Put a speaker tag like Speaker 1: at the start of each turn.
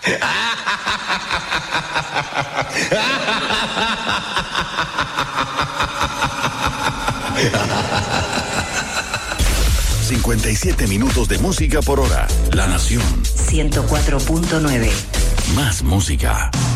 Speaker 1: ...57 minutos de música por hora. La Nación
Speaker 2: 104.9.
Speaker 1: Más música.